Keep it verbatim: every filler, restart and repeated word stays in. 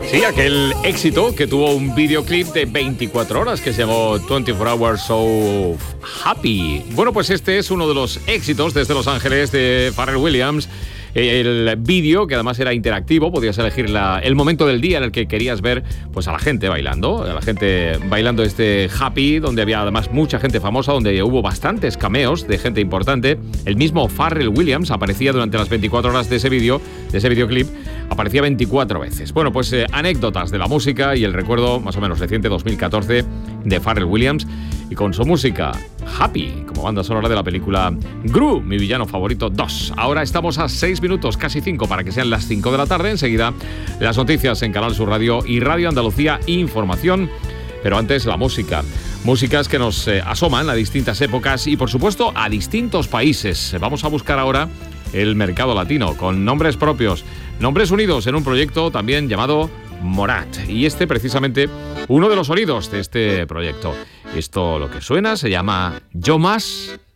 Sí, aquel éxito que tuvo un videoclip de veinticuatro horas que se llamó veinticuatro Hours So Happy. Bueno, pues este es uno de los éxitos desde Los Ángeles de Pharrell Williams. El vídeo, que además era interactivo, podías elegir la, el momento del día en el que querías ver pues, a la gente bailando, a la gente bailando este Happy, donde había además mucha gente famosa, donde hubo bastantes cameos de gente importante. El mismo Pharrell Williams aparecía durante las veinticuatro horas de ese vídeo, de ese videoclip, aparecía veinticuatro veces. Bueno, pues eh, anécdotas de la música y el recuerdo más o menos reciente, dos mil catorce, de Pharrell Williams, y con su música Happy, como banda sonora de la película Gru, mi villano favorito dos. Ahora estamos a seis minutos, casi cinco, para que sean las cinco de la tarde. Enseguida las noticias en Canal Sur Radio y Radio Andalucía Información. Pero antes la música. Músicas que nos eh, asoman a distintas épocas y, por supuesto, a distintos países. Vamos a buscar ahora el mercado latino con nombres propios, nombres unidos en un proyecto también llamado Morat. Y este, precisamente, uno de los sonidos de este proyecto. Esto, lo que suena, se llama Yo Más